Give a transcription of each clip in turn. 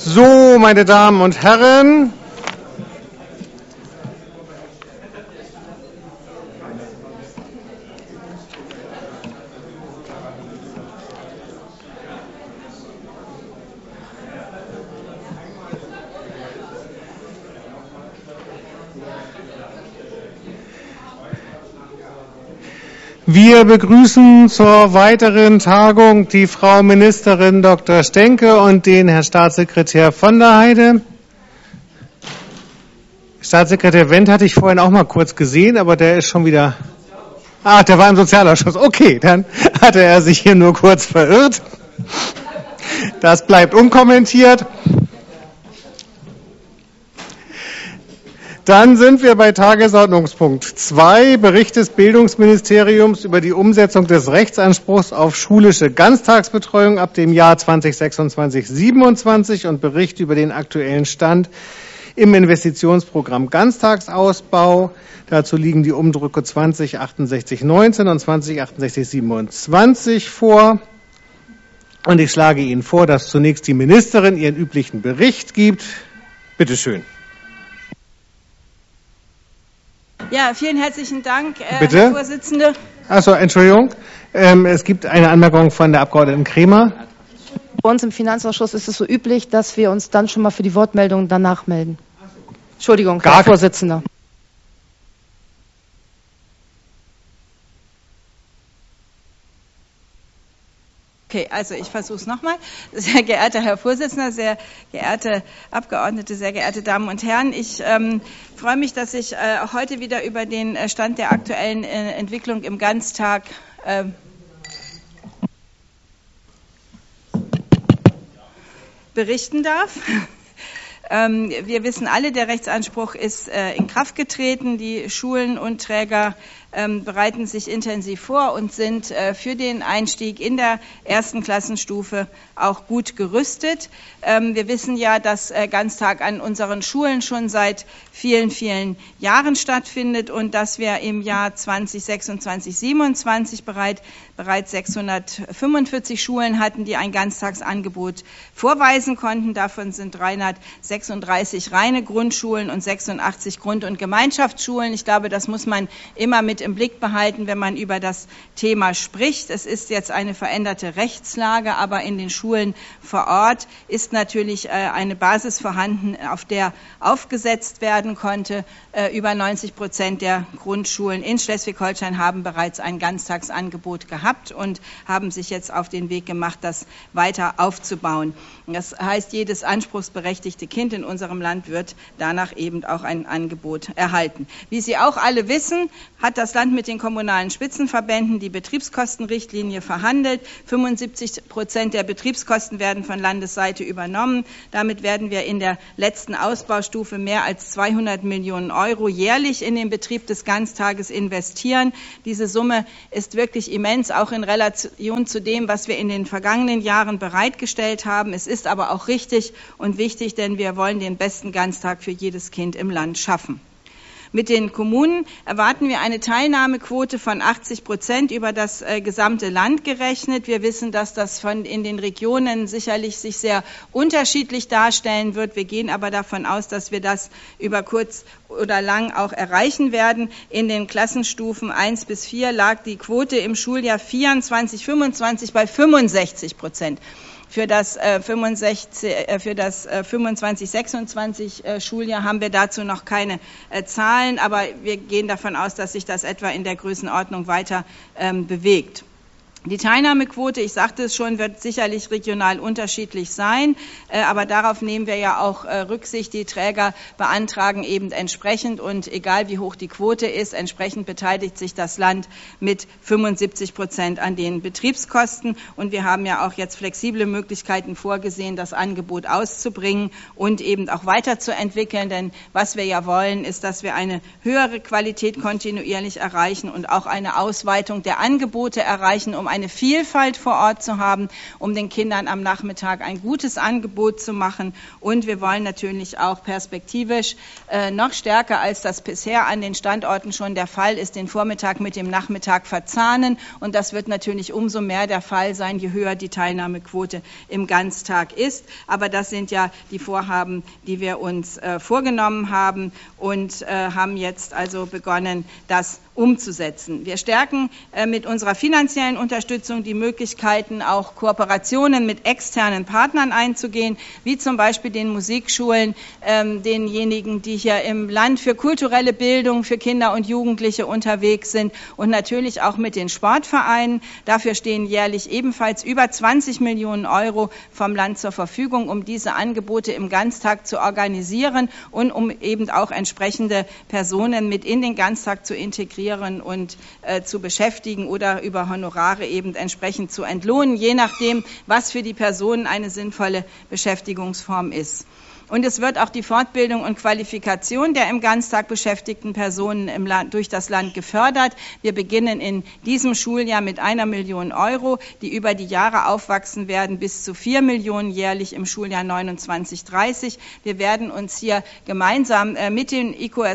So, meine Damen und Herren, wir begrüßen zur weiteren Tagung die Frau Ministerin Dr. Stenke und den Herrn Staatssekretär von der Heide. Staatssekretär Wendt hatte ich vorhin auch mal kurz gesehen, aber der ist schon wieder... Ach, der war im Sozialausschuss. Okay, dann hatte er sich hier nur kurz verirrt. Das bleibt unkommentiert. Dann sind wir bei Tagesordnungspunkt 2, Bericht des Bildungsministeriums über die Umsetzung des Rechtsanspruchs auf schulische Ganztagsbetreuung ab dem Jahr 2026/27 und Bericht über den aktuellen Stand im Investitionsprogramm Ganztagsausbau. Dazu liegen die Umdrücke 206819 und 206827 vor. Und ich schlage Ihnen vor, dass zunächst die Ministerin ihren üblichen Bericht gibt. Bitte schön. Ja, vielen herzlichen Dank, Bitte? Herr Vorsitzender. Achso, Entschuldigung. Es gibt eine Anmerkung von der Abgeordneten Kremer. Bei uns im Finanzausschuss ist es so üblich, dass wir uns dann schon mal für die Wortmeldung danach melden. Entschuldigung, Herr Vorsitzender. Okay, also ich versuche es nochmal. Sehr geehrter Herr Vorsitzender, sehr geehrte Abgeordnete, sehr geehrte Damen und Herren, ich freue mich, dass ich heute wieder über den Stand der aktuellen Entwicklung im Ganztag berichten darf. Wir wissen alle, der Rechtsanspruch ist in Kraft getreten. Die Schulen und Träger bereiten sich intensiv vor und sind für den Einstieg in der ersten Klassenstufe auch gut gerüstet. Wir wissen ja, dass Ganztag an unseren Schulen schon seit vielen, vielen Jahren stattfindet und dass wir im Jahr 2026/27 bereits 645 Schulen hatten, die ein Ganztagsangebot vorweisen konnten. Davon sind 336 reine Grundschulen und 86 Grund- und Gemeinschaftsschulen. Ich glaube, das muss man immer mit im Blick behalten, wenn man über das Thema spricht. Es ist jetzt eine veränderte Rechtslage, aber in den Schulen vor Ort ist natürlich eine Basis vorhanden, auf der aufgesetzt werden konnte. Über 90% der Grundschulen in Schleswig-Holstein haben bereits ein Ganztagsangebot gehabt und haben sich jetzt auf den Weg gemacht, das weiter aufzubauen. Das heißt, jedes anspruchsberechtigte Kind in unserem Land wird danach eben auch ein Angebot erhalten. Wie Sie auch alle wissen, hat das Land mit den kommunalen Spitzenverbänden die Betriebskostenrichtlinie verhandelt. 75% der Betriebskosten werden von Landesseite übernommen. Damit werden wir in der letzten Ausbaustufe mehr als 200 Millionen Euro jährlich in den Betrieb des Ganztages investieren. Diese Summe ist wirklich immens, auch in Relation zu dem, was wir in den vergangenen Jahren bereitgestellt haben. Es ist aber auch richtig und wichtig, denn wir wollen den besten Ganztag für jedes Kind im Land schaffen. Mit den Kommunen erwarten wir eine Teilnahmequote von 80% über das gesamte Land gerechnet. Wir wissen, dass das in den Regionen sicherlich sich sehr unterschiedlich darstellen wird. Wir gehen aber davon aus, dass wir das über kurz oder lang auch erreichen werden. In den Klassenstufen 1 bis 4 lag die Quote im Schuljahr 24/25 bei 65%. Für das 25/26 Schuljahr haben wir dazu noch keine Zahlen, aber wir gehen davon aus, dass sich das etwa in der Größenordnung weiter bewegt. Die Teilnahmequote, ich sagte es schon, wird sicherlich regional unterschiedlich sein, aber darauf nehmen wir ja auch Rücksicht. Die Träger beantragen eben entsprechend und egal wie hoch die Quote ist, entsprechend beteiligt sich das Land mit 75% an den Betriebskosten und wir haben ja auch jetzt flexible Möglichkeiten vorgesehen, das Angebot auszubringen und eben auch weiterzuentwickeln, denn was wir ja wollen, ist, dass wir eine höhere Qualität kontinuierlich erreichen und auch eine Ausweitung der Angebote erreichen, um eine Vielfalt vor Ort zu haben, um den Kindern am Nachmittag ein gutes Angebot zu machen. Und wir wollen natürlich auch perspektivisch noch stärker, als das bisher an den Standorten schon der Fall ist, den Vormittag mit dem Nachmittag verzahnen. Und das wird natürlich umso mehr der Fall sein, je höher die Teilnahmequote im Ganztag ist. Aber das sind ja die Vorhaben, die wir uns vorgenommen haben und haben jetzt also begonnen, das umzusetzen. Wir stärken mit unserer finanziellen Unterstützung die Möglichkeiten, auch Kooperationen mit externen Partnern einzugehen, wie zum Beispiel den Musikschulen, denjenigen, die hier im Land für kulturelle Bildung für Kinder und Jugendliche unterwegs sind und natürlich auch mit den Sportvereinen. Dafür stehen jährlich ebenfalls über 20 Millionen Euro vom Land zur Verfügung, um diese Angebote im Ganztag zu organisieren und um eben auch entsprechende Personen mit in den Ganztag zu integrieren und zu beschäftigen oder über Honorare eben entsprechend zu entlohnen, je nachdem, was für die Personen eine sinnvolle Beschäftigungsform ist. Und es wird auch die Fortbildung und Qualifikation der im Ganztag beschäftigten Personen im Land, durch das Land gefördert. Wir beginnen in diesem Schuljahr mit 1 Million Euro, die über die Jahre aufwachsen werden bis zu 4 Millionen jährlich im Schuljahr 29/30. Wir werden uns hier gemeinsam mit den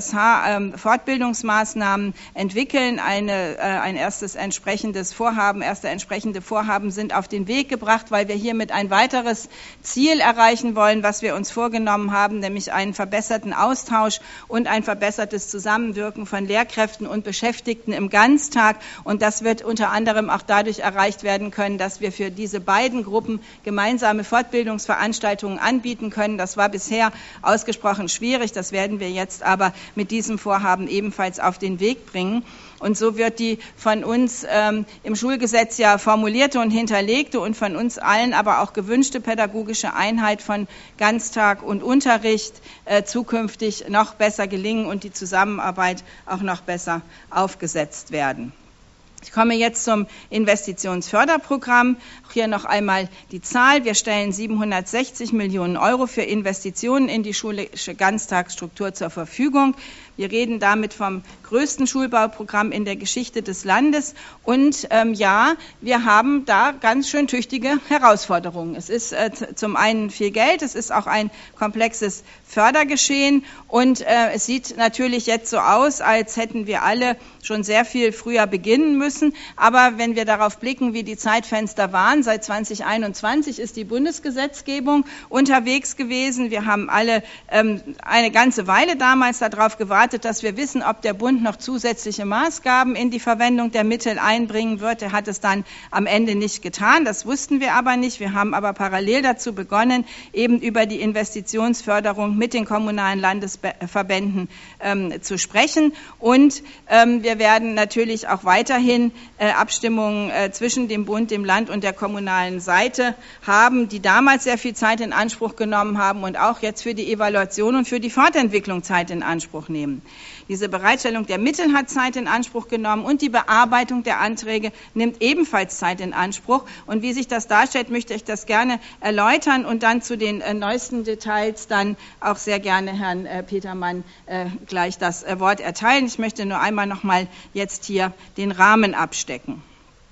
IQSH Fortbildungsmaßnahmen entwickeln. Ein erstes entsprechendes Vorhaben, erste entsprechende Vorhaben sind auf den Weg gebracht, weil wir hiermit ein weiteres Ziel erreichen wollen, was wir uns vorgenommen haben, nämlich einen verbesserten Austausch und ein verbessertes Zusammenwirken von Lehrkräften und Beschäftigten im Ganztag. Und das wird unter anderem auch dadurch erreicht werden können, dass wir für diese beiden Gruppen gemeinsame Fortbildungsveranstaltungen anbieten können. Das war bisher ausgesprochen schwierig. Das werden wir jetzt aber mit diesem Vorhaben ebenfalls auf den Weg bringen. Und so wird die von uns im Schulgesetz ja formulierte und hinterlegte und von uns allen aber auch gewünschte pädagogische Einheit von Ganztag und Unterricht zukünftig noch besser gelingen und die Zusammenarbeit auch noch besser aufgesetzt werden. Ich komme jetzt zum Investitionsförderprogramm. Auch hier noch einmal die Zahl. Wir stellen 760 Millionen Euro für Investitionen in die schulische Ganztagsstruktur zur Verfügung. Wir reden damit vom größten Schulbauprogramm in der Geschichte des Landes. Und ja, wir haben da ganz schön tüchtige Herausforderungen. Es ist zum einen viel Geld, es ist auch ein komplexes Fördergeschehen. Und es sieht natürlich jetzt so aus, als hätten wir alle schon sehr viel früher beginnen müssen. Aber wenn wir darauf blicken, wie die Zeitfenster waren, seit 2021 ist die Bundesgesetzgebung unterwegs gewesen. Wir haben alle eine ganze Weile damals darauf gewartet, dass wir wissen, ob der Bund noch zusätzliche Maßgaben in die Verwendung der Mittel einbringen wird. Er hat es dann am Ende nicht getan. Das wussten wir aber nicht. Wir haben aber parallel dazu begonnen, eben über die Investitionsförderung mit den kommunalen Landesverbänden zu sprechen. Und wir werden natürlich auch weiterhin Abstimmungen zwischen dem Bund, dem Land und der kommunalen Seite haben, die damals sehr viel Zeit in Anspruch genommen haben und auch jetzt für die Evaluation und für die Fortentwicklung Zeit in Anspruch nehmen. Diese Bereitstellung der Mittel hat Zeit in Anspruch genommen und die Bearbeitung der Anträge nimmt ebenfalls Zeit in Anspruch. Und wie sich das darstellt, möchte ich das gerne erläutern und dann zu den neuesten Details dann auch sehr gerne Herrn Petermann gleich das Wort erteilen. Ich möchte nur einmal noch mal jetzt hier den Rahmen abstecken.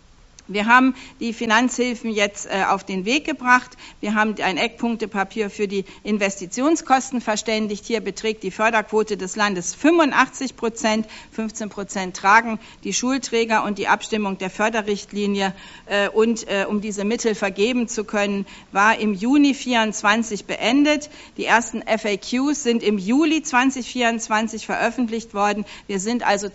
Wir haben die Finanzhilfen jetzt auf den Weg gebracht. Wir haben ein Eckpunktepapier für die Investitionskosten verständigt. Hier beträgt die Förderquote des Landes 85%, 15% tragen die Schulträger und die Abstimmung der Förderrichtlinie. Und um diese Mittel vergeben zu können, war im Juni 2024 beendet. Die ersten FAQs sind im Juli 2024 veröffentlicht worden. Wir sind also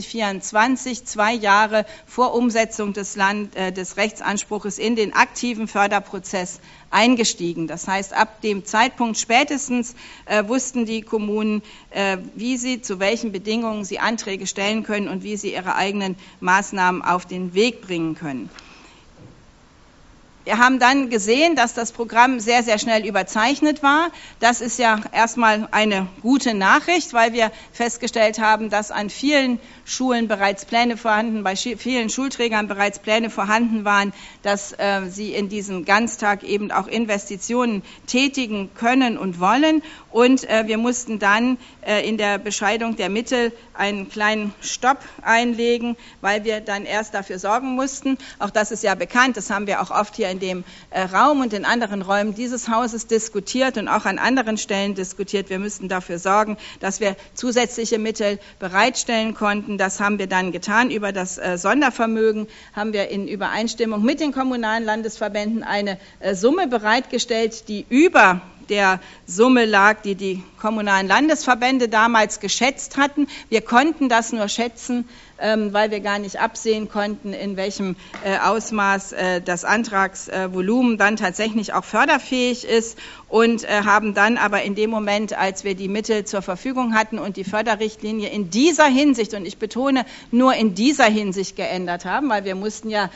2024, 2 Jahre vor Umsetzung des Rechtsanspruches in den aktiven Förderprozess eingestiegen. Das heißt, ab dem Zeitpunkt spätestens wussten die Kommunen, wie sie, zu welchen Bedingungen sie Anträge stellen können und wie sie ihre eigenen Maßnahmen auf den Weg bringen können. Wir haben dann gesehen, dass das Programm sehr, sehr schnell überzeichnet war. Das ist ja erstmal eine gute Nachricht, weil wir festgestellt haben, dass an vielen Schulen bereits Pläne vorhanden, bei vielen Schulträgern bereits Pläne vorhanden waren, dass sie in diesem Ganztag eben auch Investitionen tätigen können und wollen. Und wir mussten dann in der Bescheidung der Mittel einen kleinen Stopp einlegen, weil wir dann erst dafür sorgen mussten. Auch das ist ja bekannt, das haben wir auch oft hier in dem Raum und in anderen Räumen dieses Hauses diskutiert und auch an anderen Stellen diskutiert. Wir müssten dafür sorgen, dass wir zusätzliche Mittel bereitstellen konnten. Das haben wir dann getan. Über das Sondervermögen haben wir in Übereinstimmung mit den kommunalen Landesverbänden eine Summe bereitgestellt, die über der Summe lag, die die kommunalen Landesverbände damals geschätzt hatten. Wir konnten das nur schätzen, weil wir gar nicht absehen konnten, in welchem Ausmaß das Antragsvolumen dann tatsächlich auch förderfähig ist, und haben dann aber in dem Moment, als wir die Mittel zur Verfügung hatten und die Förderrichtlinie in dieser Hinsicht, und ich betone, nur in dieser Hinsicht geändert haben, weil wir mussten ja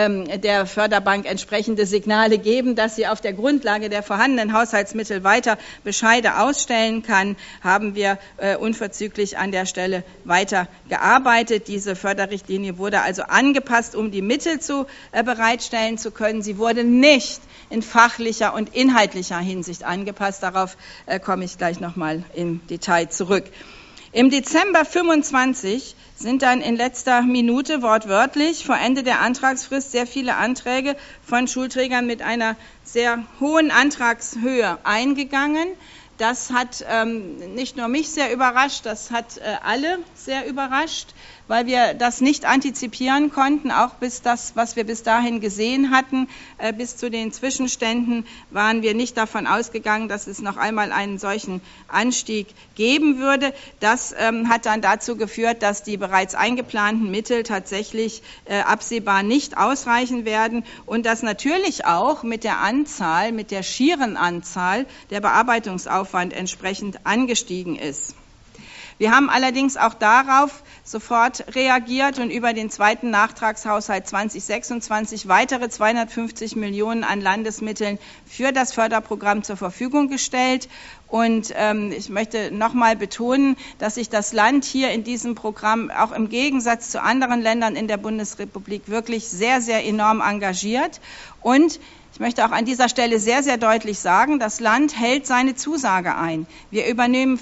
der Förderbank entsprechende Signale geben, dass sie auf der Grundlage der vorhandenen Haushaltsmittel weiter Bescheide ausstellen kann, haben wir unverzüglich an der Stelle weiter gearbeitet. Diese Förderrichtlinie wurde also angepasst, um die Mittel bereitstellen zu können. Sie wurde nicht in fachlicher und inhaltlicher Hinsicht angepasst. Darauf komme ich gleich noch mal im Detail zurück. Im Dezember 25 sind dann in letzter Minute wortwörtlich vor Ende der Antragsfrist sehr viele Anträge von Schulträgern mit einer sehr hohen Antragshöhe eingegangen. Das hat nicht nur mich sehr überrascht, das hat alle sehr überrascht, weil wir das nicht antizipieren konnten, auch bis das, was wir bis dahin gesehen hatten, bis zu den Zwischenständen, waren wir nicht davon ausgegangen, dass es noch einmal einen solchen Anstieg geben würde. Das hat dann dazu geführt, dass die bereits eingeplanten Mittel tatsächlich absehbar nicht ausreichen werden und dass natürlich auch mit der Anzahl, mit der schieren Anzahl der Bearbeitungsaufwand entsprechend angestiegen ist. Wir haben allerdings auch darauf sofort reagiert und über den zweiten Nachtragshaushalt 2026 weitere 250 Millionen an Landesmitteln für das Förderprogramm zur Verfügung gestellt. Und ich möchte noch mal betonen, dass sich das Land hier in diesem Programm auch im Gegensatz zu anderen Ländern in der Bundesrepublik wirklich sehr, sehr enorm engagiert. Und ich möchte auch an dieser Stelle sehr, sehr deutlich sagen, das Land hält seine Zusage ein. Wir übernehmen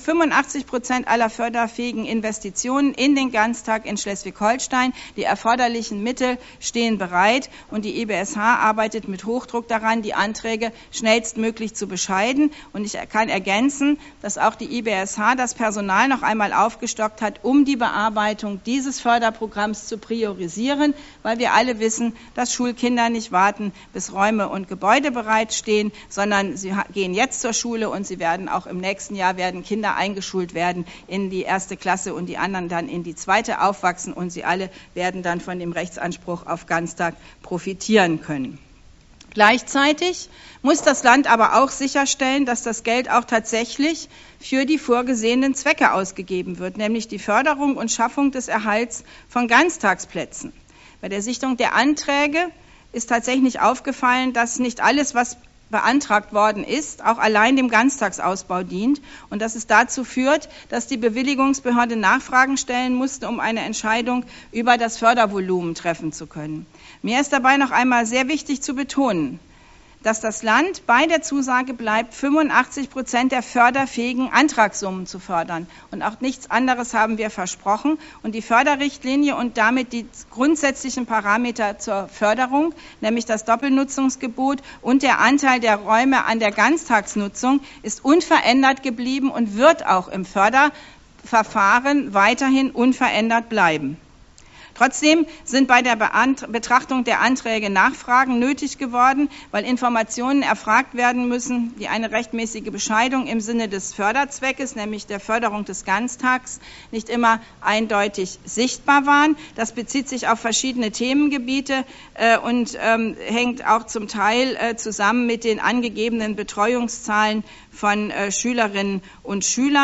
85% aller förderfähigen Investitionen in den Ganztag in Schleswig-Holstein. Die erforderlichen Mittel stehen bereit und die IBSH arbeitet mit Hochdruck daran, die Anträge schnellstmöglich zu bescheiden. Und ich kann ergänzen, dass auch die IBSH das Personal noch einmal aufgestockt hat, um die Bearbeitung dieses Förderprogramms zu priorisieren, weil wir alle wissen, dass Schulkinder nicht warten, bis Räume und Gebäude bereitstehen, sondern sie gehen jetzt zur Schule und sie werden auch im nächsten Jahr Kinder eingeschult werden in die erste Klasse und die anderen dann in die zweite aufwachsen und sie alle werden dann von dem Rechtsanspruch auf Ganztag profitieren können. Gleichzeitig muss das Land aber auch sicherstellen, dass das Geld auch tatsächlich für die vorgesehenen Zwecke ausgegeben wird, nämlich die Förderung und Schaffung des Erhalts von Ganztagsplätzen. Bei der Sichtung der Anträge ist tatsächlich aufgefallen, dass nicht alles, was beantragt worden ist, auch allein dem Ganztagsausbau dient und dass es dazu führt, dass die Bewilligungsbehörde Nachfragen stellen musste, um eine Entscheidung über das Fördervolumen treffen zu können. Mir ist dabei noch einmal sehr wichtig zu betonen, dass das Land bei der Zusage bleibt, 85% der förderfähigen Antragssummen zu fördern. Und auch nichts anderes haben wir versprochen. Und die Förderrichtlinie und damit die grundsätzlichen Parameter zur Förderung, nämlich das Doppelnutzungsgebot und der Anteil der Räume an der Ganztagsnutzung, ist unverändert geblieben und wird auch im Förderverfahren weiterhin unverändert bleiben. Trotzdem sind bei der Betrachtung der Anträge Nachfragen nötig geworden, weil Informationen erfragt werden müssen, die eine rechtmäßige Bescheidung im Sinne des Förderzweckes, nämlich der Förderung des Ganztags, nicht immer eindeutig sichtbar waren. Das bezieht sich auf verschiedene Themengebiete und hängt auch zum Teil zusammen mit den angegebenen Betreuungszahlen von Schülerinnen und Schülern.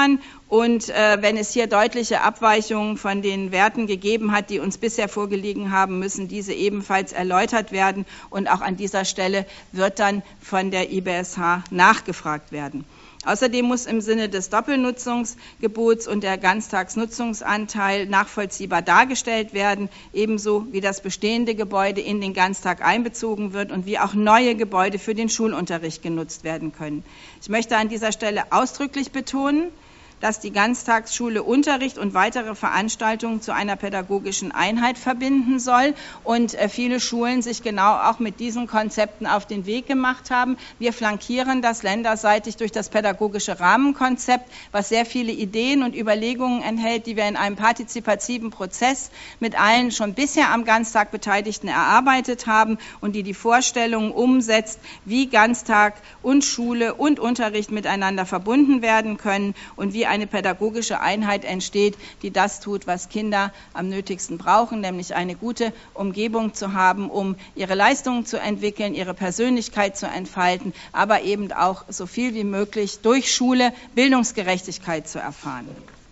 Und wenn es hier deutliche Abweichungen von den Werten gegeben hat, die uns bisher vorgelegen haben, müssen diese ebenfalls erläutert werden. Und auch an dieser Stelle wird dann von der IBSH nachgefragt werden. Außerdem muss im Sinne des Doppelnutzungsgebots und der Ganztagsnutzungsanteil nachvollziehbar dargestellt werden, ebenso wie das bestehende Gebäude in den Ganztag einbezogen wird und wie auch neue Gebäude für den Schulunterricht genutzt werden können. Ich möchte an dieser Stelle ausdrücklich betonen, dass die Ganztagsschule Unterricht und weitere Veranstaltungen zu einer pädagogischen Einheit verbinden soll und viele Schulen sich genau auch mit diesen Konzepten auf den Weg gemacht haben. Wir flankieren das länderseitig durch das pädagogische Rahmenkonzept, was sehr viele Ideen und Überlegungen enthält, die wir in einem partizipativen Prozess mit allen schon bisher am Ganztag Beteiligten erarbeitet haben und die Vorstellungen umsetzt, wie Ganztag und Schule und Unterricht miteinander verbunden werden können und wie eine pädagogische Einheit entsteht, die das tut, was Kinder am nötigsten brauchen, nämlich eine gute Umgebung zu haben, um ihre Leistungen zu entwickeln, ihre Persönlichkeit zu entfalten, aber eben auch so viel wie möglich durch Schule Bildungsgerechtigkeit zu erfahren.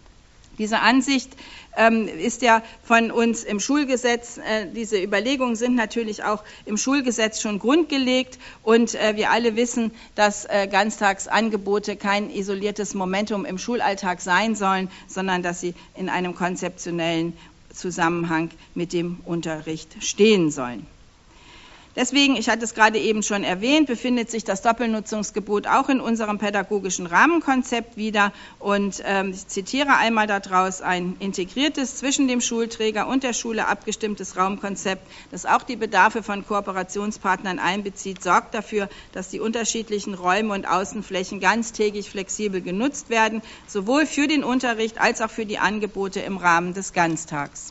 Diese Ansicht ist ja von uns im Schulgesetz, diese Überlegungen sind natürlich auch im Schulgesetz schon grundgelegt und wir alle wissen, dass Ganztagsangebote kein isoliertes Momentum im Schulalltag sein sollen, sondern dass sie in einem konzeptionellen Zusammenhang mit dem Unterricht stehen sollen. Deswegen, ich hatte es gerade eben schon erwähnt, befindet sich das Doppelnutzungsgebot auch in unserem pädagogischen Rahmenkonzept wieder. Und ich zitiere einmal daraus: ein integriertes, zwischen dem Schulträger und der Schule abgestimmtes Raumkonzept, das auch die Bedarfe von Kooperationspartnern einbezieht, sorgt dafür, dass die unterschiedlichen Räume und Außenflächen ganztägig flexibel genutzt werden, sowohl für den Unterricht als auch für die Angebote im Rahmen des Ganztags.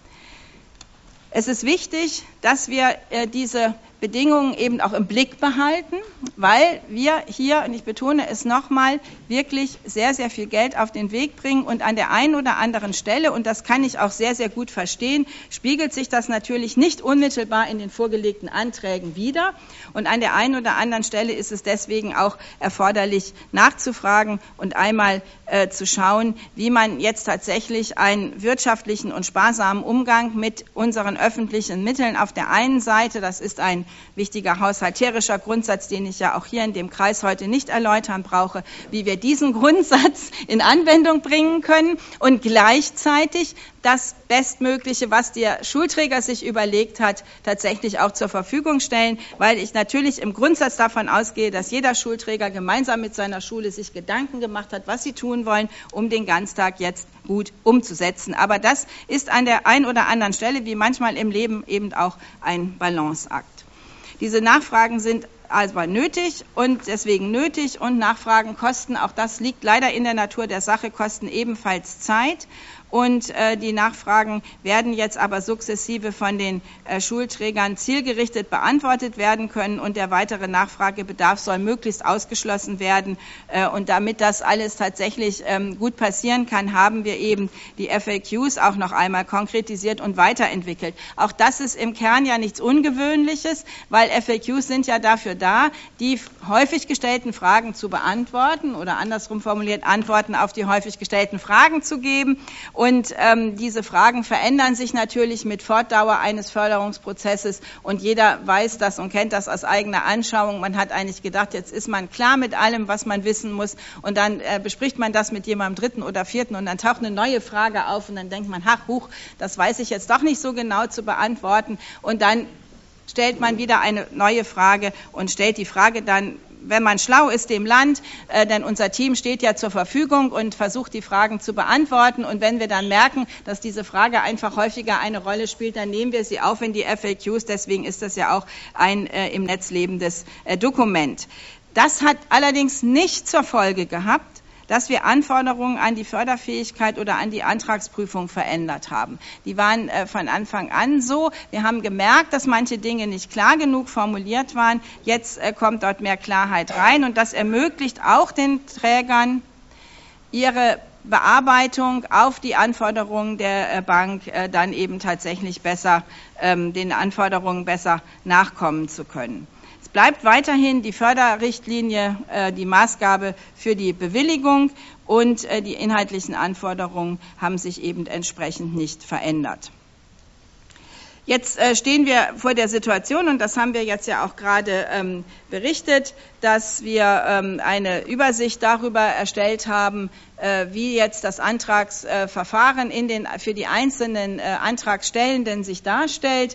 Es ist wichtig, dass wir diese Bedingungen eben auch im Blick behalten, weil wir hier, und ich betone es nochmal, wirklich sehr, sehr viel Geld auf den Weg bringen und an der einen oder anderen Stelle, und das kann ich auch sehr, sehr gut verstehen, spiegelt sich das natürlich nicht unmittelbar in den vorgelegten Anträgen wider und an der einen oder anderen Stelle ist es deswegen auch erforderlich nachzufragen und einmal zu schauen, wie man jetzt tatsächlich einen wirtschaftlichen und sparsamen Umgang mit unseren öffentlichen Mitteln auf der einen Seite, das ist ein wichtiger haushalterischer Grundsatz, den ich ja auch hier in dem Kreis heute nicht erläutern brauche, wie wir diesen Grundsatz in Anwendung bringen können und gleichzeitig das Bestmögliche, was der Schulträger sich überlegt hat, tatsächlich auch zur Verfügung stellen, weil ich natürlich im Grundsatz davon ausgehe, dass jeder Schulträger gemeinsam mit seiner Schule sich Gedanken gemacht hat, was sie tun wollen, um den Ganztag jetzt gut umzusetzen. Aber das ist an der einen oder anderen Stelle, wie manchmal im Leben, eben auch ein Balanceakt. Diese Nachfragen sind aber nötig und deswegen nötig und Nachfragen kosten, auch das liegt leider in der Natur der Sache, kosten ebenfalls Zeit. Und die Nachfragen werden jetzt aber sukzessive von den Schulträgern zielgerichtet beantwortet werden können und der weitere Nachfragebedarf soll möglichst ausgeschlossen werden. Und damit das alles tatsächlich gut passieren kann, haben wir eben die FAQs auch noch einmal konkretisiert und weiterentwickelt. Auch das ist im Kern ja nichts Ungewöhnliches, weil FAQs sind ja dafür da, die häufig gestellten Fragen zu beantworten oder andersrum formuliert, Antworten auf die häufig gestellten Fragen zu geben. Und diese Fragen verändern sich natürlich mit Fortdauer eines Förderungsprozesses und jeder weiß das und kennt das aus eigener Anschauung. Man hat eigentlich gedacht, jetzt ist man klar mit allem, was man wissen muss und dann bespricht man das mit jemandem Dritten oder Vierten und dann taucht eine neue Frage auf und dann denkt man, ach, huch, das weiß ich jetzt doch nicht so genau zu beantworten und dann stellt man wieder eine neue Frage und stellt die Frage dann, wenn man schlau ist, dem Land, denn unser Team steht ja zur Verfügung und versucht, die Fragen zu beantworten. Und wenn wir dann merken, dass diese Frage einfach häufiger eine Rolle spielt, dann nehmen wir sie auf in die FAQs. Deswegen ist das ja auch ein im Netz lebendes Dokument. Das hat allerdings nicht zur Folge gehabt, dass wir Anforderungen an die Förderfähigkeit oder an die Antragsprüfung verändert haben. Die waren von Anfang an so. Wir haben gemerkt, dass manche Dinge nicht klar genug formuliert waren. Jetzt kommt dort mehr Klarheit rein und das ermöglicht auch den Trägern, ihre Bearbeitung auf die Anforderungen der Bank dann eben tatsächlich besser, den Anforderungen besser nachkommen zu können. Bleibt weiterhin die Förderrichtlinie die Maßgabe für die Bewilligung und die inhaltlichen Anforderungen haben sich eben entsprechend nicht verändert. Jetzt stehen wir vor der Situation, und das haben wir jetzt ja auch gerade berichtet, dass wir eine Übersicht darüber erstellt haben, wie jetzt das Antragsverfahren für die einzelnen Antragstellenden sich darstellt.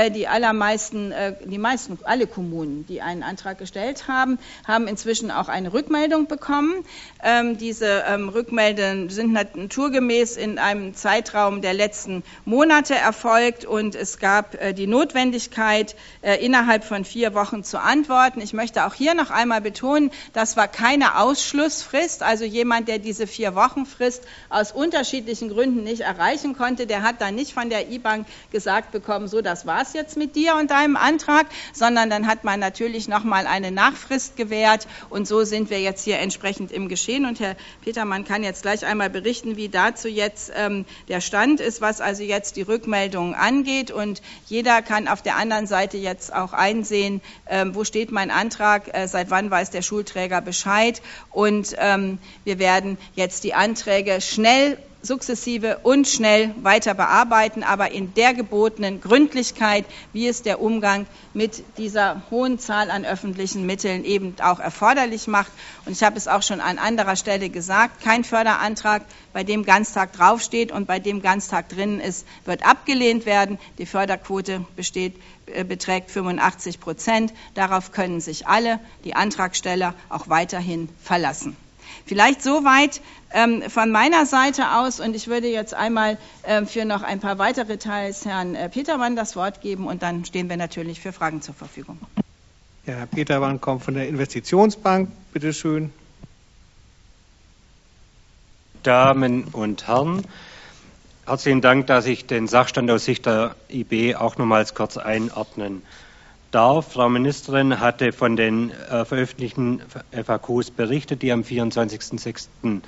Alle Kommunen, die einen Antrag gestellt haben, haben inzwischen auch eine Rückmeldung bekommen. Diese Rückmeldungen sind naturgemäß in einem Zeitraum der letzten Monate erfolgt, und es gab die Notwendigkeit, innerhalb von 4 Wochen zu antworten. Ich möchte auch hier noch einmal betonen, das war keine Ausschlussfrist, also jemand, der diese 4-Wochen-Frist aus unterschiedlichen Gründen nicht erreichen konnte, der hat dann nicht von der IBank gesagt bekommen, so, das war's jetzt mit dir und deinem Antrag, sondern dann hat man natürlich noch mal eine Nachfrist gewährt, und so sind wir jetzt hier entsprechend im Geschehen. Und Herr Petermann kann jetzt gleich einmal berichten, wie dazu jetzt der Stand ist, was also jetzt die Rückmeldungen angeht, und jeder kann auf der anderen Seite jetzt auch einsehen, wo steht mein Antrag, seit wann weiß der Schulträger Bescheid, und wir werden jetzt die Anträge sukzessive und schnell weiter bearbeiten, aber in der gebotenen Gründlichkeit, wie es der Umgang mit dieser hohen Zahl an öffentlichen Mitteln eben auch erforderlich macht. Und ich habe es auch schon an anderer Stelle gesagt, kein Förderantrag, bei dem Ganztag draufsteht und bei dem Ganztag drinnen ist, wird abgelehnt werden. Die Förderquote beträgt 85%. Darauf können sich alle, die Antragsteller, auch weiterhin verlassen. Vielleicht soweit von meiner Seite aus, und ich würde jetzt einmal für noch ein paar weitere Details Herrn Petermann das Wort geben, und dann stehen wir natürlich für Fragen zur Verfügung. Ja, Herr Petermann kommt von der Investitionsbank. Bitte schön. Damen und Herren, herzlichen Dank, dass ich den Sachstand aus Sicht der IB auch nochmals kurz einordnen darf. Frau Ministerin hatte von den veröffentlichten FAQs berichtet, die am 24.06.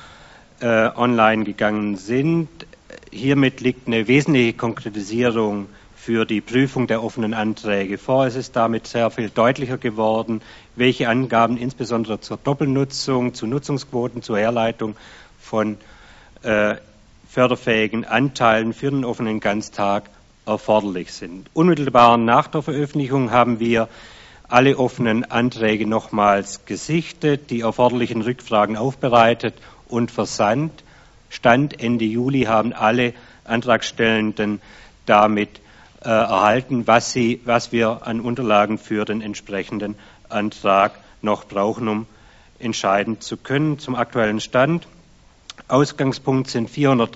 Online gegangen sind. Hiermit liegt eine wesentliche Konkretisierung für die Prüfung der offenen Anträge vor. Es ist damit sehr viel deutlicher geworden, welche Angaben insbesondere zur Doppelnutzung, zu Nutzungsquoten, zur Herleitung von förderfähigen Anteilen für den offenen Ganztag erforderlich sind. Unmittelbar nach der Veröffentlichung haben wir alle offenen Anträge nochmals gesichtet, die erforderlichen Rückfragen aufbereitet und versandt. Stand Ende Juli haben alle Antragstellenden damit erhalten, was wir an Unterlagen für den entsprechenden Antrag noch brauchen, um entscheiden zu können. Zum aktuellen Stand. Ausgangspunkt sind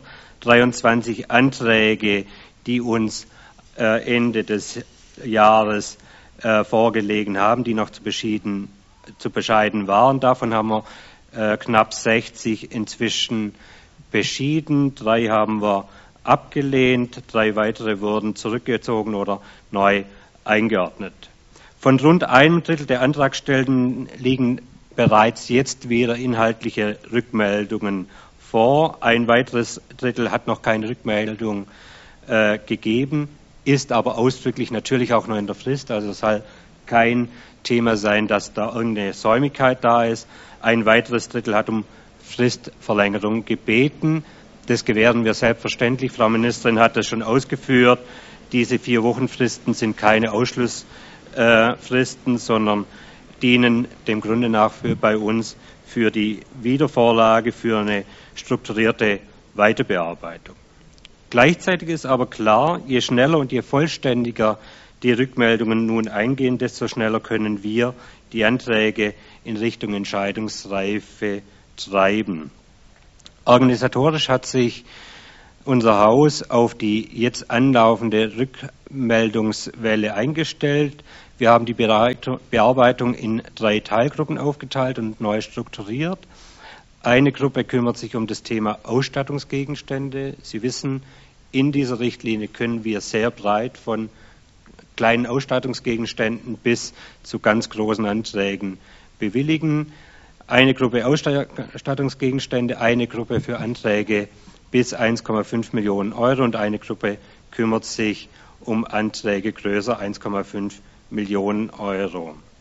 423 Anträge, die uns Ende des Jahres vorgelegen haben, die noch zu bescheiden waren. Davon haben wir knapp 60 inzwischen beschieden. 3 haben wir abgelehnt, 3 weitere wurden zurückgezogen oder neu eingeordnet. Von rund einem Drittel der Antragstellenden liegen bereits jetzt wieder inhaltliche Rückmeldungen vor. Ein weiteres Drittel hat noch keine Rückmeldung gegeben, ist aber ausdrücklich natürlich auch noch in der Frist. Also es soll kein Thema sein, dass da irgendeine Säumigkeit da ist. Ein weiteres Drittel hat um Fristverlängerung gebeten. Das gewähren wir selbstverständlich. Frau Ministerin hat das schon ausgeführt. Diese 4-Wochen-Fristen sind keine Ausschlussfristen, sondern dienen dem Grunde nach bei uns für die Wiedervorlage, für eine strukturierte Weiterbearbeitung. Gleichzeitig ist aber klar, je schneller und je vollständiger die Rückmeldungen nun eingehen, desto schneller können wir die Anträge in Richtung Entscheidungsreife treiben. Organisatorisch hat sich unser Haus auf die jetzt anlaufende Rückmeldungswelle eingestellt. Wir haben die Bearbeitung in 3 Teilgruppen aufgeteilt und neu strukturiert. Eine Gruppe kümmert sich um das Thema Ausstattungsgegenstände. Sie wissen, in dieser Richtlinie können wir sehr breit von kleinen Ausstattungsgegenständen bis zu ganz großen Anträgen bewilligen. Eine Gruppe Ausstattungsgegenstände, eine Gruppe für Anträge bis 1,5 Millionen Euro und eine Gruppe kümmert sich um Anträge größer 1,5 Millionen Euro.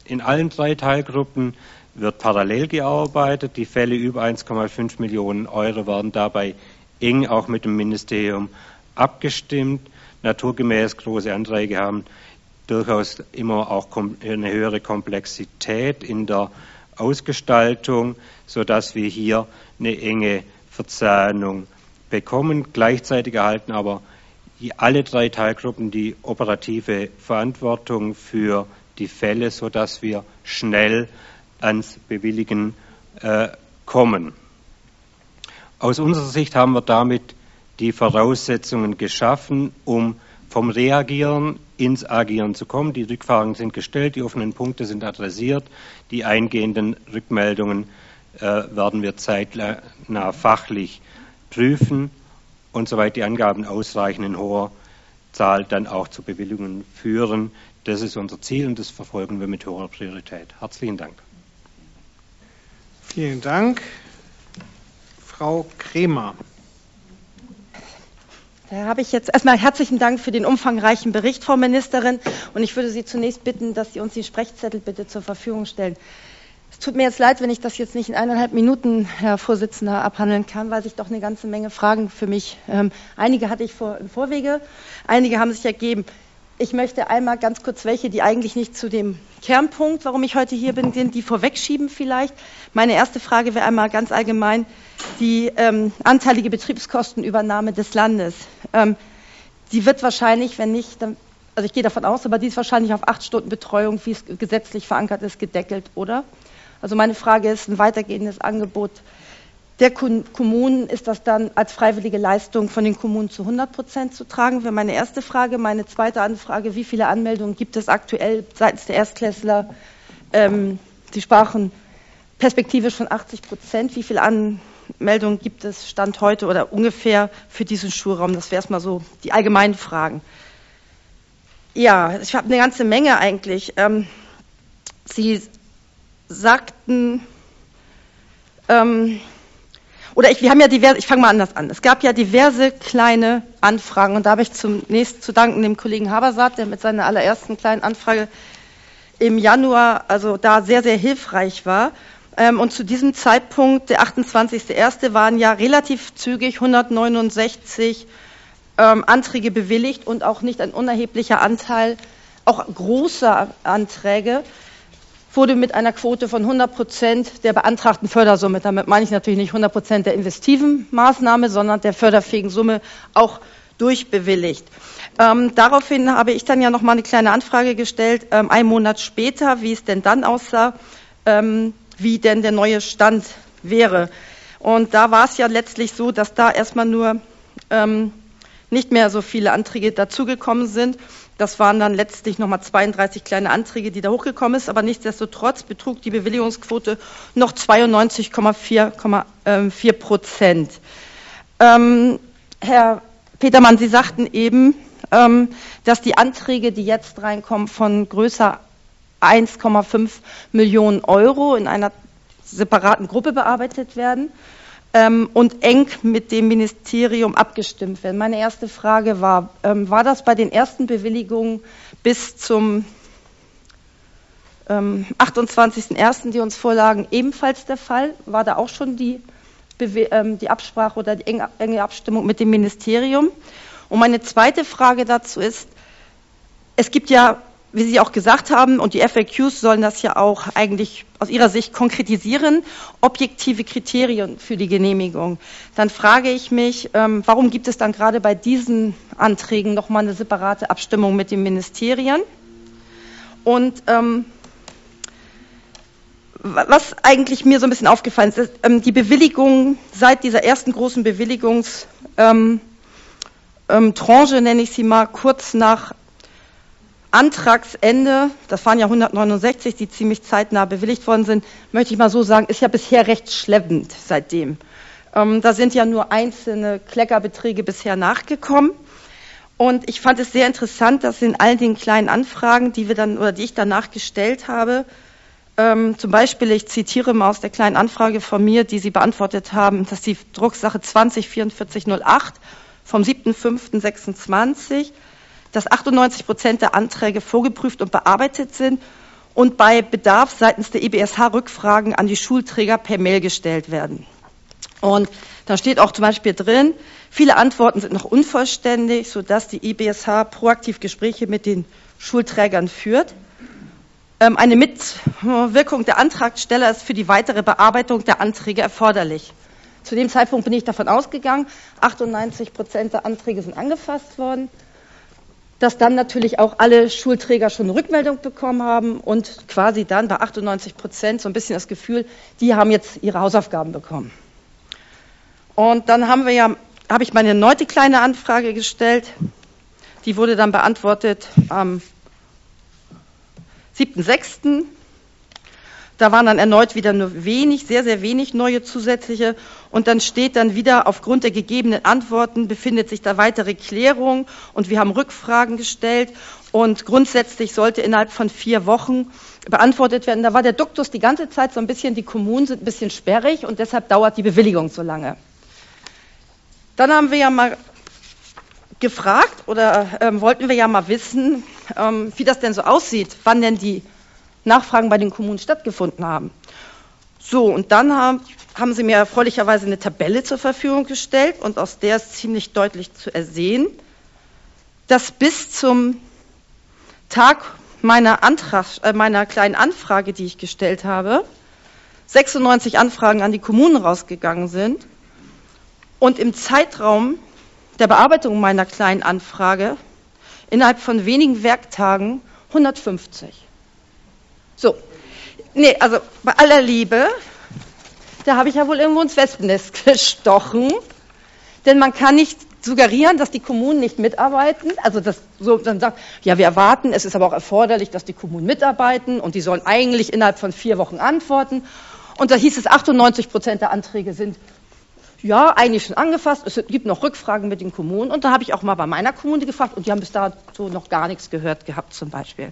In allen 3 Teilgruppen wird parallel gearbeitet. Die Fälle über 1,5 Millionen Euro werden dabei eng auch mit dem Ministerium abgestimmt. Naturgemäß große Anträge haben durchaus immer auch eine höhere Komplexität in der Ausgestaltung, sodass wir hier eine enge Verzahnung bekommen. Gleichzeitig erhalten aber alle 3 Teilgruppen die operative Verantwortung für die Fälle, sodass wir schnell ans Bewilligen kommen. Aus unserer Sicht haben wir damit die Voraussetzungen geschaffen, um vom Reagieren ins Agieren zu kommen. Die Rückfragen sind gestellt, die offenen Punkte sind adressiert, die eingehenden Rückmeldungen werden wir zeitnah fachlich prüfen und soweit die Angaben ausreichen, in hoher Zahl dann auch zu Bewilligungen führen. Das ist unser Ziel und das verfolgen wir mit hoher Priorität. Herzlichen Dank. Vielen Dank. Frau Kremer. Da habe ich jetzt erstmal herzlichen Dank für den umfangreichen Bericht, Frau Ministerin. Und ich würde Sie zunächst bitten, dass Sie uns die Sprechzettel bitte zur Verfügung stellen. Es tut mir jetzt leid, wenn ich das jetzt nicht in 1,5 Minuten, Herr Vorsitzender, abhandeln kann, weil sich doch eine ganze Menge Fragen für mich, einige hatte ich im Vorwege, einige haben sich ergeben. Ich möchte einmal ganz kurz welche, die eigentlich nicht zu dem Kernpunkt, warum ich heute hier bin, sind, die vorwegschieben vielleicht. Meine erste Frage wäre einmal ganz allgemein die anteilige Betriebskostenübernahme des Landes. Die wird wahrscheinlich, wenn nicht, also ich gehe davon aus, aber die ist wahrscheinlich auf 8 Stunden Betreuung, wie es gesetzlich verankert ist, gedeckelt, oder? Also meine Frage ist, ein weitergehendes Angebot der Kommunen, ist das dann als freiwillige Leistung von den Kommunen zu 100% zu tragen? Wäre meine erste Frage. Meine zweite Anfrage, wie viele Anmeldungen gibt es aktuell seitens der Erstklässler? Sie sprachen perspektivisch von 80%. Wie viele Anmeldungen gibt es Stand heute oder ungefähr für diesen Schulraum? Das wäre erstmal so die allgemeinen Fragen. Ja, ich habe eine ganze Menge eigentlich. Sie sagten, wir haben ja diverse, ich fange mal anders an. Es gab ja diverse kleine Anfragen und da habe ich zunächst zu danken dem Kollegen Habersaat, der mit seiner allerersten kleinen Anfrage im Januar, also da sehr, sehr hilfreich war. Und zu diesem Zeitpunkt, der 28.01., waren ja relativ zügig 169 Anträge bewilligt und auch nicht ein unerheblicher Anteil, auch großer Anträge, wurde mit einer Quote von 100% der beantragten Fördersumme, damit meine ich natürlich nicht 100% der investiven Maßnahme, sondern der förderfähigen Summe auch durchbewilligt. Daraufhin habe ich dann ja noch mal eine kleine Anfrage gestellt, einen Monat später, wie es denn dann aussah, wie denn der neue Stand wäre. Und da war es ja letztlich so, dass da erstmal nur nicht mehr so viele Anträge dazugekommen sind. Das waren dann letztlich nochmal 32 kleine Anträge, die da hochgekommen ist, aber nichtsdestotrotz betrug die Bewilligungsquote noch 92,4%. Herr Petermann, Sie sagten eben, dass die Anträge, die jetzt reinkommen, von größer 1,5 Millionen Euro in einer separaten Gruppe bearbeitet werden und eng mit dem Ministerium abgestimmt werden. Meine erste Frage war das bei den ersten Bewilligungen bis zum 28.01., die uns vorlagen, ebenfalls der Fall? War da auch schon die Absprache oder die enge Abstimmung mit dem Ministerium? Und meine zweite Frage dazu ist, es gibt ja, wie Sie auch gesagt haben, und die FAQs sollen das ja auch eigentlich aus Ihrer Sicht konkretisieren, objektive Kriterien für die Genehmigung. Dann frage ich mich, warum gibt es dann gerade bei diesen Anträgen nochmal eine separate Abstimmung mit den Ministerien? Und was eigentlich mir so ein bisschen aufgefallen ist, die Bewilligung seit dieser ersten großen Bewilligungstranche, nenne ich sie mal, kurz nach Antragsende, das waren ja 169, die ziemlich zeitnah bewilligt worden sind, möchte ich mal so sagen, ist ja bisher recht schleppend seitdem. Da sind ja nur einzelne Kleckerbeträge bisher nachgekommen. Und ich fand es sehr interessant, dass in all den kleinen Anfragen, die ich danach gestellt habe, zum Beispiel, ich zitiere mal aus der kleinen Anfrage von mir, die Sie beantwortet haben, dass die Drucksache 204408 vom 7.5.26, dass 98% der Anträge vorgeprüft und bearbeitet sind und bei Bedarf seitens der IBSH Rückfragen an die Schulträger per Mail gestellt werden. Und da steht auch zum Beispiel drin, viele Antworten sind noch unvollständig, sodass die IBSH proaktiv Gespräche mit den Schulträgern führt. Eine Mitwirkung der Antragsteller ist für die weitere Bearbeitung der Anträge erforderlich. Zu dem Zeitpunkt bin ich davon ausgegangen, 98% der Anträge sind angefasst worden, dass dann natürlich auch alle Schulträger schon eine Rückmeldung bekommen haben und quasi dann bei 98% so ein bisschen das Gefühl, die haben jetzt ihre Hausaufgaben bekommen. Und dann habe ich meine erneute kleine Anfrage gestellt, die wurde dann beantwortet am 7.6. Da waren dann erneut wieder nur wenig, sehr, sehr wenig neue zusätzliche. Und dann steht dann wieder, aufgrund der gegebenen Antworten befindet sich da weitere Klärung und wir haben Rückfragen gestellt und grundsätzlich sollte innerhalb von 4 Wochen beantwortet werden. Da war der Duktus die ganze Zeit so ein bisschen, die Kommunen sind ein bisschen sperrig und deshalb dauert die Bewilligung so lange. Dann haben wir ja mal gefragt oder wollten wir ja mal wissen, wie das denn so aussieht, wann denn die Nachfragen bei den Kommunen stattgefunden haben. So, und dann haben sie mir erfreulicherweise eine Tabelle zur Verfügung gestellt und aus der ist ziemlich deutlich zu ersehen, dass bis zum Tag meiner kleinen Anfrage, die ich gestellt habe, 96 Anfragen an die Kommunen rausgegangen sind und im Zeitraum der Bearbeitung meiner kleinen Anfrage innerhalb von wenigen Werktagen 150. So, nee, also bei aller Liebe, da habe ich ja wohl irgendwo ins Wespennest gestochen, denn man kann nicht suggerieren, dass die Kommunen nicht mitarbeiten, also das so dann sagt, ja, wir erwarten, es ist aber auch erforderlich, dass die Kommunen mitarbeiten und die sollen eigentlich innerhalb von 4 Wochen antworten und da hieß es, 98% der Anträge sind ja eigentlich schon angefasst, es gibt noch Rückfragen mit den Kommunen und da habe ich auch mal bei meiner Kommune gefragt und die haben bis dato noch gar nichts gehört gehabt zum Beispiel.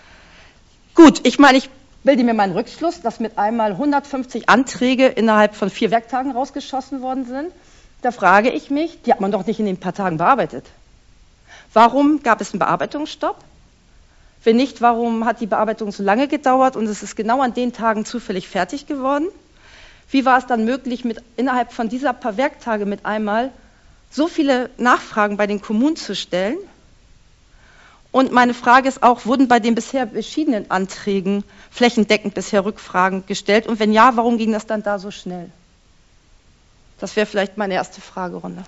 Gut, ich meine, ich bilde mir meinen Rückschluss, dass mit einmal 150 Anträge innerhalb von 4 Werktagen rausgeschossen worden sind. Da frage ich mich, die hat man doch nicht in den paar Tagen bearbeitet. Warum gab es einen Bearbeitungsstopp? Wenn nicht, warum hat die Bearbeitung so lange gedauert und es ist genau an den Tagen zufällig fertig geworden? Wie war es dann möglich, innerhalb von dieser paar Werktage mit einmal so viele Nachfragen bei den Kommunen zu stellen? Und meine Frage ist auch, wurden bei den bisher beschiedenen Anträgen flächendeckend bisher Rückfragen gestellt? Und wenn ja, warum ging das dann da so schnell? Das wäre vielleicht meine erste Fragerunde.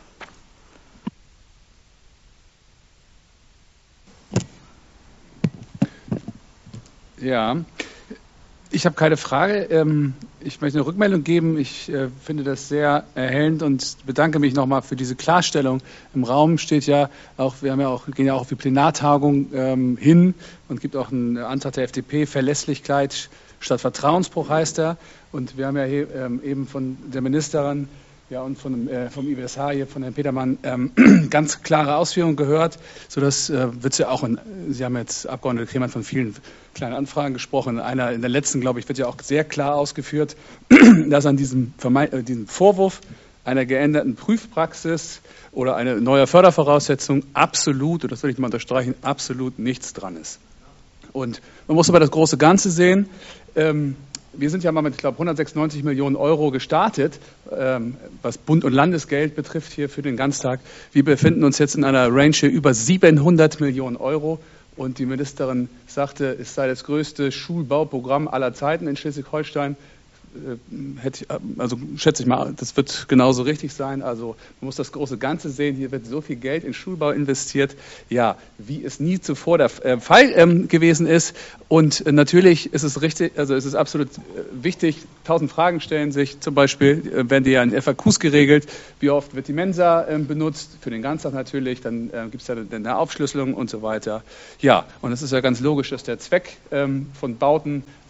Ja, ich habe keine Frage. Ich möchte eine Rückmeldung geben. Ich finde das sehr erhellend und bedanke mich nochmal für diese Klarstellung. Im Raum steht ja auch, gehen ja auch auf die Plenartagung hin und gibt auch einen Antrag der FDP, Verlässlichkeit statt Vertrauensbruch heißt er. Und wir haben ja hier, eben von der Ministerin und vom IBSH hier, von Herrn Petermann, ganz klare Ausführungen gehört, sodass wird es ja auch, Sie haben jetzt Abgeordnete Kremann von vielen kleinen Anfragen gesprochen, in der letzten, glaube ich, wird ja auch sehr klar ausgeführt, dass an diesem Vorwurf einer geänderten Prüfpraxis oder einer neuer Fördervoraussetzung absolut, und das will ich mal unterstreichen, absolut nichts dran ist. Und man muss aber das große Ganze sehen. Wir sind ja mal mit, ich glaube, 196 Millionen Euro gestartet, was Bund- und Landesgeld betrifft hier für den Ganztag. Wir befinden uns jetzt in einer Range hier über 700 Millionen Euro. Und die Ministerin sagte, es sei das größte Schulbauprogramm aller Zeiten in Schleswig-Holstein. Also schätze ich mal, das wird genauso richtig sein. Also man muss das große Ganze sehen. Hier wird so viel Geld in Schulbau investiert, ja, wie es nie zuvor der Fall gewesen ist. Und natürlich ist es richtig, also es ist absolut wichtig. 1000 Fragen stellen sich zum Beispiel, werden die ja in FAQs geregelt. Wie oft wird die Mensa benutzt? Für den Ganztag natürlich. Dann gibt es ja eine Aufschlüsselung und so weiter. Ja, und es ist ja ganz logisch, dass der Zweck von Bauten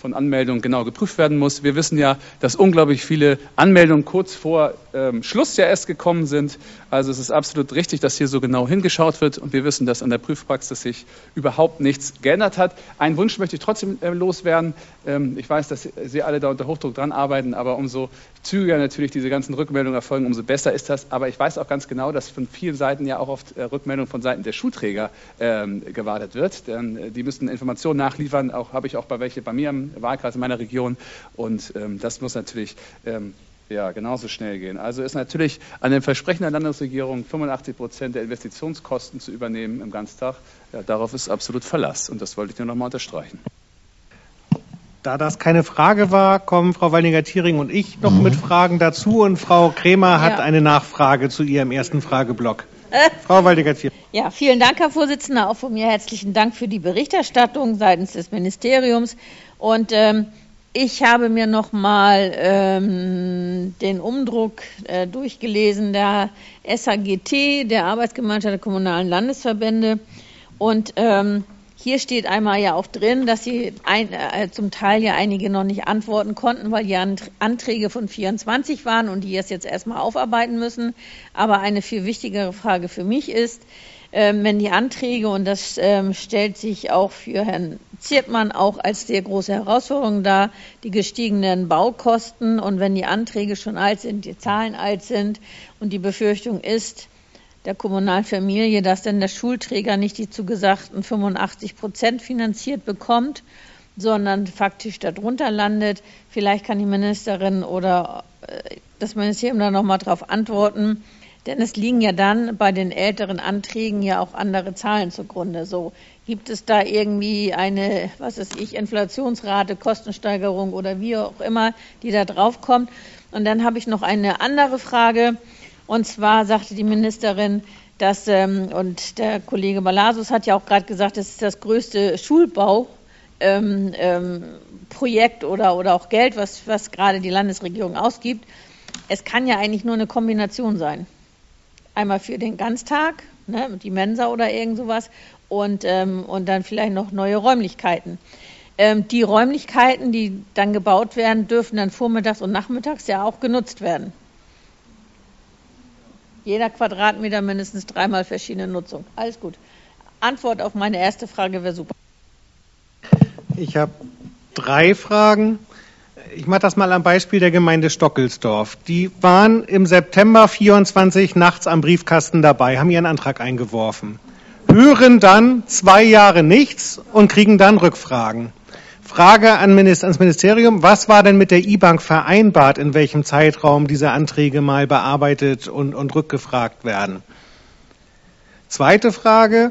von Anmeldungen genau geprüft werden muss. Wir wissen ja, dass unglaublich viele Anmeldungen kurz vor Schluss ja erst gekommen sind. Also es ist absolut richtig, dass hier so genau hingeschaut wird. Und wir wissen, dass an der Prüfpraxis sich überhaupt nichts geändert hat. Einen Wunsch möchte ich trotzdem loswerden. Ich weiß, dass Sie alle da unter Hochdruck dran arbeiten, aber umso zügiger natürlich diese ganzen Rückmeldungen erfolgen, umso besser ist das. Aber ich weiß auch ganz genau, dass von vielen Seiten ja auch oft Rückmeldungen von Seiten der Schulträger gewartet wird. Denn die müssen Informationen nachliefern, habe ich auch bei mir im Wahlkreis in meiner Region. Und das muss natürlich genauso schnell gehen. Also ist natürlich an dem Versprechen der Landesregierung, 85% der Investitionskosten zu übernehmen im Ganztag, darauf ist absolut Verlass. Und das wollte ich nur noch mal unterstreichen. Da das keine Frage war, kommen Frau Waldinger-Thiering und ich noch mit Fragen dazu. Und Frau Kremer hat eine Nachfrage zu ihrem ersten Frageblock. Frau Waldinger-Thiering. Ja, vielen Dank, Herr Vorsitzender. Auch von mir herzlichen Dank für die Berichterstattung seitens des Ministeriums. Und ich habe mir noch mal den Umdruck durchgelesen der SHGT, der Arbeitsgemeinschaft der Kommunalen Landesverbände. Und hier steht einmal ja auch drin, dass Sie zum Teil ja einige noch nicht antworten konnten, weil die Anträge von 24 waren und die es jetzt erstmal aufarbeiten müssen. Aber eine viel wichtigere Frage für mich ist, wenn die Anträge, und das stellt sich auch für Herrn Ziertmann auch als sehr große Herausforderung dar, die gestiegenen Baukosten, und wenn die Anträge schon alt sind, die Zahlen alt sind und die Befürchtung ist, der kommunalen Familie, dass denn der Schulträger nicht die zugesagten 85% finanziert bekommt, sondern faktisch darunter landet. Vielleicht kann die Ministerin oder das Ministerium da noch mal darauf antworten, denn es liegen ja dann bei den älteren Anträgen ja auch andere Zahlen zugrunde. So, gibt es da irgendwie eine, Inflationsrate, Kostensteigerung oder wie auch immer, die da drauf kommt? Und dann habe ich noch eine andere Frage. Und zwar sagte die Ministerin, dass, und der Kollege Balasus hat ja auch gerade gesagt, das ist das größte Schulbauprojekt oder auch Geld, was gerade die Landesregierung ausgibt. Es kann ja eigentlich nur eine Kombination sein. Einmal für den Ganztag, die Mensa oder irgend sowas, und dann vielleicht noch neue Räumlichkeiten. Die Räumlichkeiten, die dann gebaut werden, dürfen dann vormittags und nachmittags ja auch genutzt werden. Jeder Quadratmeter mindestens 3-mal verschiedene Nutzung. Alles gut. Antwort auf meine erste Frage wäre super. Ich habe 3 Fragen. Ich mache das mal am Beispiel der Gemeinde Stockelsdorf. Die waren im September 24 nachts am Briefkasten dabei, haben ihren Antrag eingeworfen, hören dann 2 Jahre nichts und kriegen dann Rückfragen. Frage ans Ministerium, was war denn mit der IBank vereinbart, in welchem Zeitraum diese Anträge mal bearbeitet und rückgefragt werden? Zweite Frage,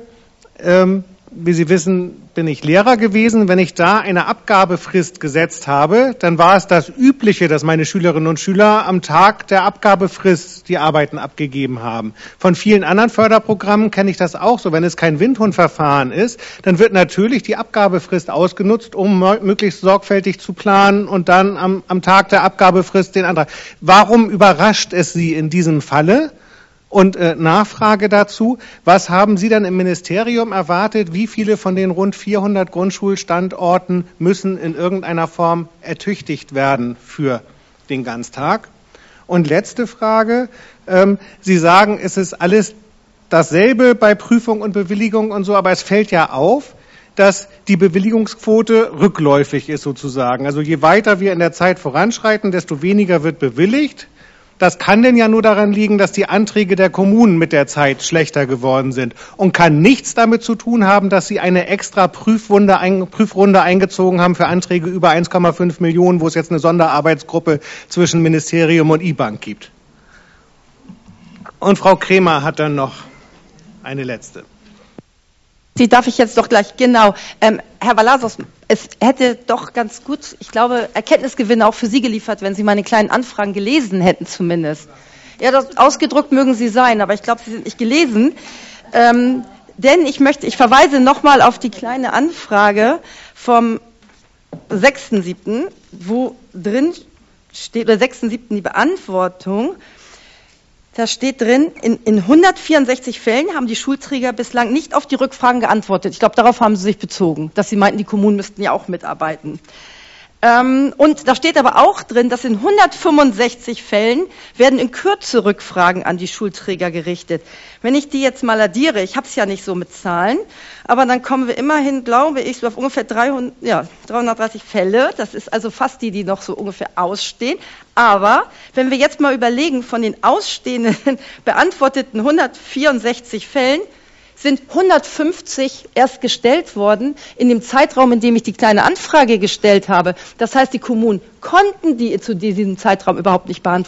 wie Sie wissen, bin ich Lehrer gewesen. Wenn ich da eine Abgabefrist gesetzt habe, dann war es das Übliche, dass meine Schülerinnen und Schüler am Tag der Abgabefrist die Arbeiten abgegeben haben. Von vielen anderen Förderprogrammen kenne ich das auch so. Wenn es kein Windhundverfahren ist, dann wird natürlich die Abgabefrist ausgenutzt, um möglichst sorgfältig zu planen und dann am Tag der Abgabefrist den Antrag. Warum überrascht es Sie in diesem Falle? Und Nachfrage dazu, was haben Sie dann im Ministerium erwartet? Wie viele von den rund 400 Grundschulstandorten müssen in irgendeiner Form ertüchtigt werden für den Ganztag? Und letzte Frage, Sie sagen, es ist alles dasselbe bei Prüfung und Bewilligung und so, aber es fällt ja auf, dass die Bewilligungsquote rückläufig ist sozusagen. Also je weiter wir in der Zeit voranschreiten, desto weniger wird bewilligt. Das kann denn ja nur daran liegen, dass die Anträge der Kommunen mit der Zeit schlechter geworden sind und kann nichts damit zu tun haben, dass sie eine extra Prüfrunde eingezogen haben für Anträge über 1,5 Millionen, wo es jetzt eine Sonderarbeitsgruppe zwischen Ministerium und IBank gibt. Und Frau Kremer hat dann noch eine letzte. Die darf ich jetzt doch gleich, genau. Herr Balasus, es hätte doch ganz gut, ich glaube, Erkenntnisgewinne auch für Sie geliefert, wenn Sie meine kleinen Anfragen gelesen hätten zumindest. Ja, das, ausgedruckt mögen sie sein, aber ich glaube, sie sind nicht gelesen. Denn ich verweise nochmal auf die kleine Anfrage vom 6.7., wo drin steht, oder 6.7. die Beantwortung. Da steht drin, in 164 Fällen haben die Schulträger bislang nicht auf die Rückfragen geantwortet. Ich glaube, darauf haben Sie sich bezogen, dass Sie meinten, die Kommunen müssten ja auch mitarbeiten. Und da steht aber auch drin, dass in 165 Fällen werden in Kürze Rückfragen an die Schulträger gerichtet. Wenn ich die jetzt mal addiere, ich habe es ja nicht so mit Zahlen, aber dann kommen wir immerhin, glaube ich, so auf ungefähr 330 Fälle. Das ist also fast die noch so ungefähr ausstehen. Aber wenn wir jetzt mal überlegen, von den ausstehenden beantworteten 164 Fällen, sind 150 erst gestellt worden in dem Zeitraum, in dem ich die kleine Anfrage gestellt habe. Das heißt, die Kommunen konnten die zu diesem Zeitraum überhaupt nicht beantworten.